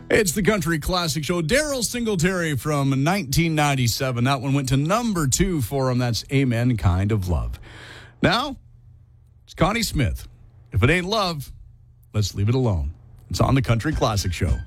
It's the Country Classic Show. Daryl Singletary from 1997. That one went to number 2 for him. That's Amen, Kind of Love. Now, it's Connie Smith. If it ain't love, let's leave it alone. It's on the Country Classic Show.